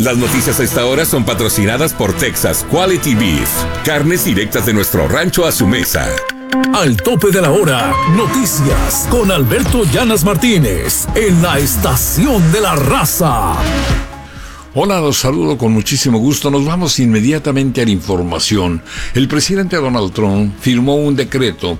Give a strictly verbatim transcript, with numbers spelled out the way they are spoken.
Las noticias a esta hora son patrocinadas por Texas Quality Beef. Carnes directas de nuestro rancho a su mesa. Al tope de la hora, noticias con Alberto Llanas Martínez en la Estación de la Raza. Hola, los saludo con muchísimo gusto. Nos vamos inmediatamente a la información. El presidente Donald Trump firmó un decreto